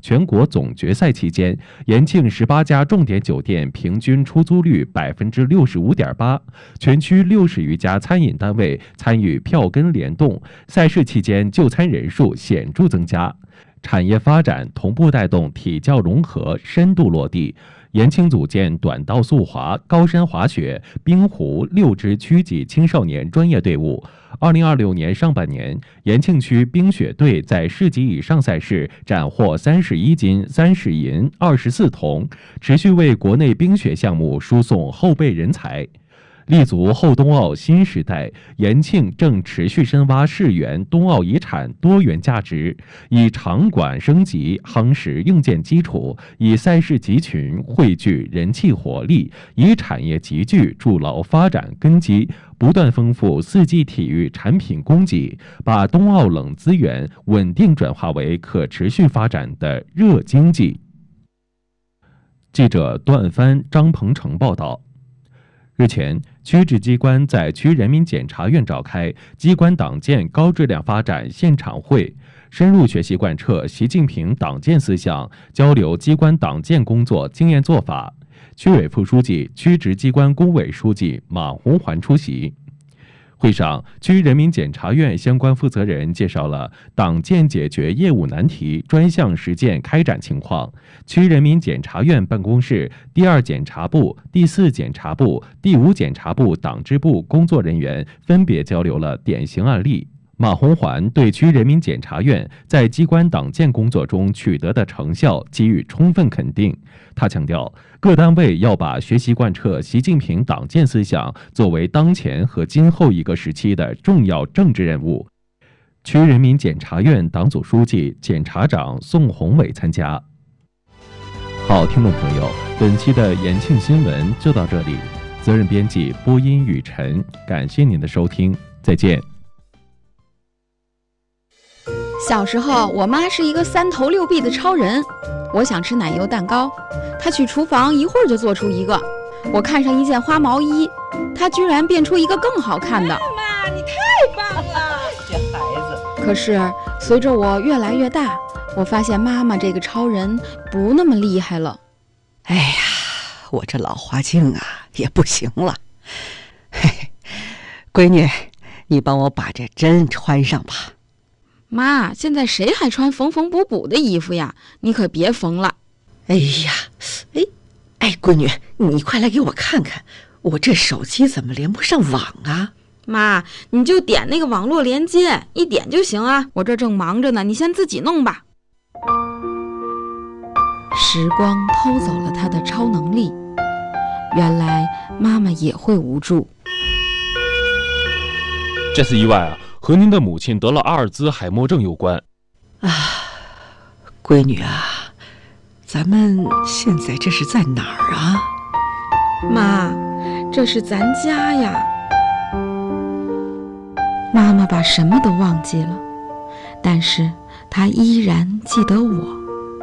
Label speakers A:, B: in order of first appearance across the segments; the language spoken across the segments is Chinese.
A: 全国总决赛期间，延庆18家重点酒店平均出租率65.8%，全区60余家餐饮单位参与票根联动，赛事期间就餐人数显著增加。产业发展同步带动体教融合深度落地，延庆组建短道速滑、高山滑雪、冰壶6支区级青少年专业队伍。2026年上半年，延庆区冰雪队在市级以上赛事斩获31金、30银、24铜，持续为国内冰雪项目输送后备人才。立足后冬奥新时代，延庆正持续深挖世园冬奥遗产多元价值，以场馆升级夯实硬件基础，以赛事集群汇聚人气活力，以产业集聚筑牢发展根基，不断丰富四季体育产品供给，把冬奥冷资源稳定转化为可持续发展的热经济。记者段帆、张鹏程报道。日前，区直机关在区人民检察院召开机关党建高质量发展现场会，深入学习贯彻习近平党建思想，交流机关党建工作经验做法。区委副书记、区直机关工委书记马红环出席。会上，区人民检察院相关负责人介绍了党建解决业务难题专项实践开展情况。区人民检察院办公室第2检察部、第4检察部、第5检察部党支部工作人员分别交流了典型案例。马红环对区人民检察院在机关党建工作中取得的成效给予充分肯定。他强调，各单位要把学习贯彻习近平党建思想作为当前和今后一个时期的重要政治任务。区人民检察院党组书记、检察长宋宏伟参加。好，听众朋友，本期的延庆新闻就到这里。责任编辑播音雨晨，感谢您的收听，再见。
B: 小时候，我妈是一个3头6臂的超人。我想吃奶油蛋糕，她去厨房一会儿就做出一个。我看上一件花毛衣，她居然变出一个更好看的。
C: 妈妈，你太棒了！这孩子。
B: 可是随着我越来越大，我发现妈妈这个超人不那么厉害了。
C: 哎呀，我这老花镜啊也不行了。嘿，闺女，你帮我把这针穿上吧。
B: 妈，现在谁还穿缝缝补补的衣服呀？你可别缝了。
C: 哎呀，闺女，你快来给我看看，我这手机怎么连不上网啊？
B: 妈，你就点那个网络连接，一点就行啊。我这正忙着呢，你先自己弄吧。时光偷走了她的超能力，原来妈妈也会无助。
D: 这次意外啊，和您的母亲得了阿尔兹海默症有关。
C: 啊，闺女啊，咱们现在这是在哪儿啊？
B: 妈，这是咱家呀。妈妈把什么都忘记了，但是她依然记得我。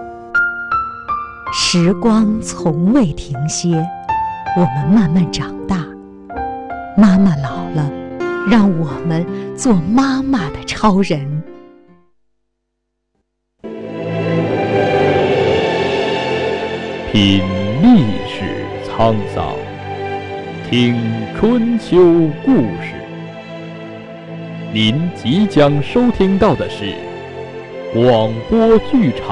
E: 时光从未停歇，我们慢慢长大。妈妈老了，让我们做妈妈的超人。
F: 品历史沧桑，听春秋故事。您即将收听到的是广播剧场。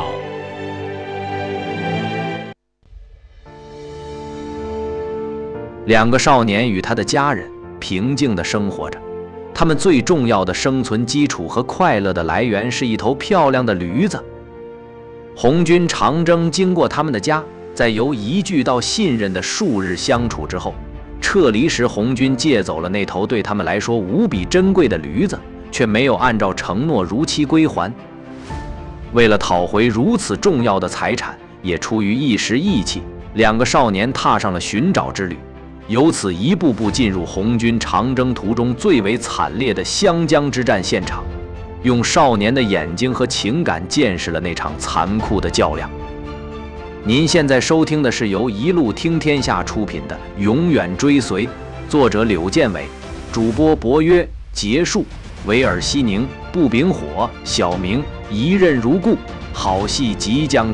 G: 2个少年与他的家人平静地生活着，他们最重要的生存基础和快乐的来源是一头漂亮的驴子。红军长征经过他们的家，在由疑惧到信任的数日相处之后，撤离时红军借走了那头对他们来说无比珍贵的驴子，却没有按照承诺如期归还。为了讨回如此重要的财产，也出于一时义气，2个少年踏上了寻找之旅，由此一步步进入红军长征途中最为惨烈的湘江之战现场，用少年的眼睛和情感见识了那场残酷的较量。您现在收听的是由一路听天下出品的《永远追随》，作者柳建伟，主播博约、结束、维尔西宁、步丙火、小明，一任如故。好戏即将